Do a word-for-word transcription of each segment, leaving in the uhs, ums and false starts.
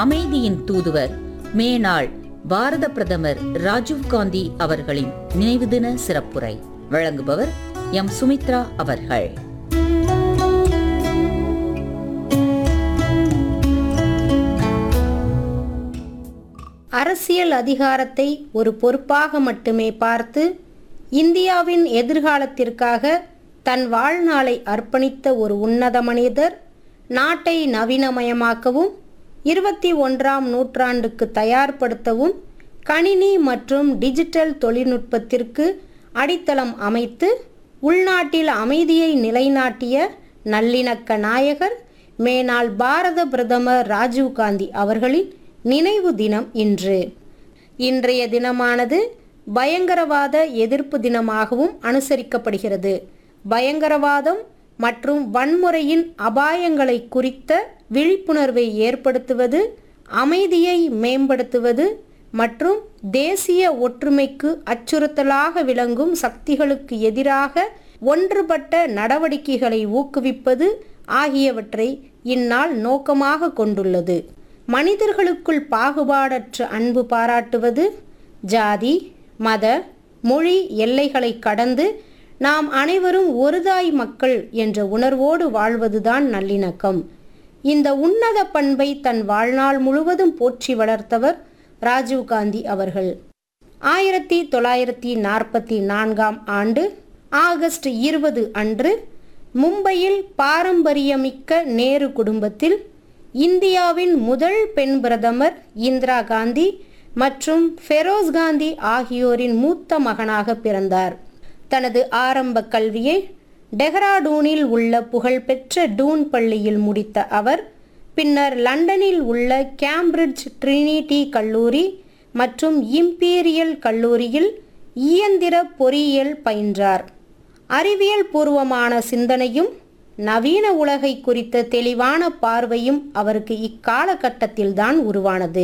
அமைதியின் தூதுவர் மேனாள் பாரத பிரதமர் ராஜீவ் காந்தி அவர்களின் நினைவு தின சிறப்புரை வழங்குபவர் எம் சுமித்ரா அவர்கள். அரசியல் அதிகாரத்தை ஒரு பொறுப்பாக மட்டுமே பார்த்து இந்தியாவின் எதிர்காலத்திற்காக தன் வாழ்நாளை அர்ப்பணித்த ஒரு உன்னத மனிதர் நாட்டை நவீனமயமாக்கவும் இருபத்தி ஒன்றாம் நூற்றாண்டுக்கு தயார்படுத்தவும் கணினி மற்றும் டிஜிட்டல் தொழில்நுட்பத்திற்கு அடித்தளம் அமைத்து உள்நாட்டில் அமைதியை நிலைநாட்டிய நல்லிணக்க நாயகர் மேனாள் பாரத பிரதமர் ராஜீவ் காந்தி அவர்களின் நினைவு தினம் இன்று. இன்றைய தினமானது பயங்கரவாத எதிர்ப்பு தினமாகவும் அனுசரிக்கப்படுகிறது. பயங்கரவாதம் மற்றும் வன்முறையின் அபாயங்களை குறித்த விழிப்புணர்வை ஏற்படுத்துவது, அமைதியை மேம்படுத்துவது மற்றும் தேசிய ஒற்றுமைக்கு அச்சுறுத்தலாக விளங்கும் சக்திகளுக்கு எதிராக ஒன்றுபட்ட நடவடிக்கைகளை ஊக்குவிப்பது ஆகியவற்றை இந்நாள் நோக்கமாக கொண்டுள்ளது. மனிதர்களுக்குள் பாகுபாடற்ற அன்பு பாராட்டுவது, ஜாதி, மத, மொழி எல்லைகளை கடந்து நாம் அனைவரும் ஒருதாய் மக்கள் என்ற உணர்வோடு வாழ்வதுதான் நல்லிணக்கம். இந்த உன்னத பண்பை தன் வாழ்நாள் முழுவதும் போற்றி வளர்த்தவர் ராஜீவ் காந்தி அவர்கள். ஆயிரத்தி தொள்ளாயிரத்தி நாற்பத்தி நான்காம் ஆண்டு ஆகஸ்ட் இருபது அன்று மும்பையில் பாரம்பரியமிக்க நேரு குடும்பத்தில் இந்தியாவின் முதல் பெண் பிரதமர் இந்திரா காந்தி மற்றும் ஃபெரோஸ் காந்தி ஆகியோரின் மூத்த மகனாக பிறந்தார். தனது ஆரம்ப கல்வியை டெஹ்ராடூனில் உள்ள புகழ்பெற்ற டூன் பள்ளியில் முடித்த அவர் பின்னர் லண்டனில் உள்ள கேம்பிரிட்ஜ் ட்ரினிட்டி கல்லூரி மற்றும் இம்பீரியல் கல்லூரியில் இயந்திர பொறியியல் பயின்றார். அறிவியல் பூர்வமான சிந்தனையும் நவீன உலகை குறித்த தெளிவான பார்வையும் அவருக்கு இக்காலகட்டத்தில்தான் உருவானது.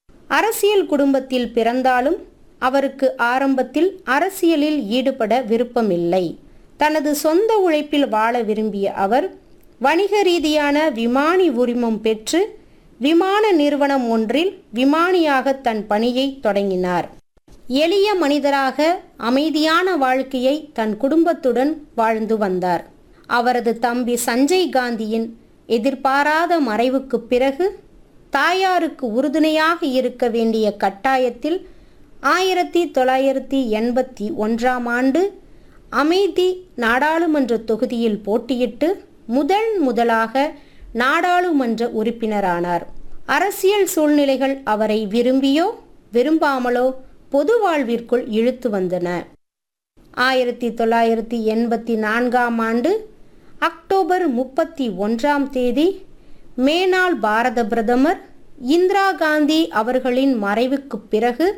அரசியல் குடும்பத்தில் பிறந்தாலும் அவருக்கு ஆரம்பத்தில் அரசியலில் ஈடுபட விருப்பமில்லை. தனது சொந்த உழைப்பில் வாழ விரும்பிய அவர் வணிக ரீதியான விமானி உரிமம் பெற்று விமான நிறுவனம் ஒன்றில் விமானியாக தன் பணியை தொடங்கினார். எளிய மனிதராக அமைதியான வாழ்க்கையை தன் குடும்பத்துடன் வாழ்ந்து வந்தார். அவரது தம்பி சஞ்சய் காந்தியின் எதிர்பாராத மறைவுக்கு பிறகு தாயாருக்கு உறுதுணையாக இருக்க வேண்டிய கட்டாயத்தில் ஆயிரத்தி தொள்ளாயிரத்தி எண்பத்தி ஒன்றாம் ஆண்டு அமேதி நாடாளுமன்ற தொகுதியில் போட்டியிட்டு முதல் முதலாக நாடாளுமன்ற உறுப்பினரானார். அரசியல் சூழ்நிலைகள் அவரை விரும்பியோ விரும்பாமலோ பொது வாழ்விற்குள் இழுத்து வந்தன. ஆயிரத்தி தொள்ளாயிரத்தி எண்பத்தி நான்காம் ஆண்டு அக்டோபர் முப்பத்தி ஒன்றாம் தேதி மேனாள் பாரத பிரதமர் இந்திரா காந்தி அவர்களின் மறைவுக்கு பிறகு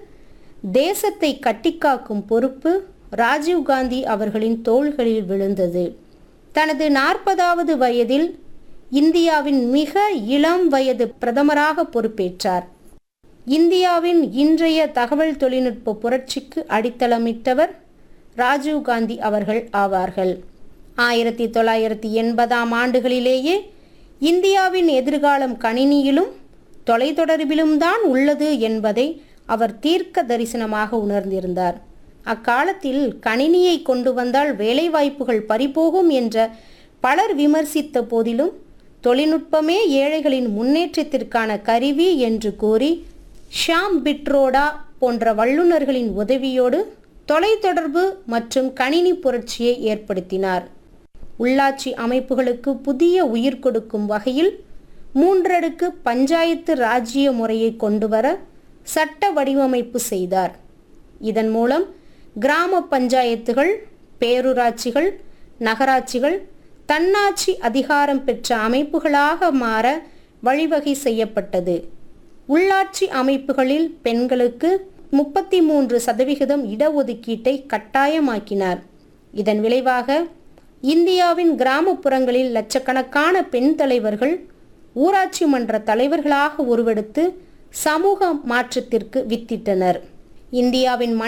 தேசத்தை கட்டிக்காக்கும் பொறுப்பு ராஜீவ் காந்தி அவர்களின் தோள்களில் விழுந்தது. தனது நாற்பதாவது வயதில் இந்தியாவின் மிக இளம் வயது பிரதமராக பொறுப்பேற்றார். இந்தியாவின் இன்றைய தகவல் தொழில்நுட்ப புரட்சிக்கு அடித்தளமிட்டவர் ராஜீவ் காந்தி அவர்கள் ஆவார்கள். ஆயிரத்தி தொள்ளாயிரத்தி எண்பதாம் ஆண்டுகளிலேயே இந்தியாவின் எதிர்காலம் கணினியிலும் தொலைத்தொடர்பிலும் தான் உள்ளது என்பதை அவர் தீர்க்க தரிசனமாக உணர்ந்திருந்தார். அக்காலத்தில் கணினியை கொண்டு வந்தால் வேலைவாய்ப்புகள் பறிபோகும் என்ற பலர் விமர்சித்த போதிலும் தொழில்நுட்பமே ஏழைகளின் முன்னேற்றத்திற்கான கருவி என்று கூறி ஷாம் பிட்ரோடா போன்ற வல்லுநர்களின் உதவியோடு தொலைத்தொடர்பு மற்றும் கணினி புரட்சியை ஏற்படுத்தினார். உள்ளாட்சி அமைப்புகளுக்கு புதிய உயிர் கொடுக்கும் வகையில் மூன்றடுக்கு பஞ்சாயத்து ராஜ்ய முறையை கொண்டுவர சட்ட வடிவமைப்பு செய்தார். இதன் மூலம் கிராம பஞ்சாயத்துகள், பேரூராட்சிகள், நகராட்சிகள் தன்னாட்சி அதிகாரம் பெற்ற அமைப்புகளாக மாற வழிவகை செய்யப்பட்டது. உள்ளாட்சி அமைப்புகளில் பெண்களுக்கு முப்பத்தி மூன்று சதவிகிதம் இடஒதுக்கீட்டை கட்டாயமாக்கினார். இதன் விளைவாக இந்தியாவின் கிராமப்புறங்களில் லட்சக்கணக்கான பெண் தலைவர்கள் ஊராட்சி மன்ற தலைவர்களாக உருவெடுத்து சமூக மாற்றத்திற்கு வித்திட்டனர். இந்தியாவின்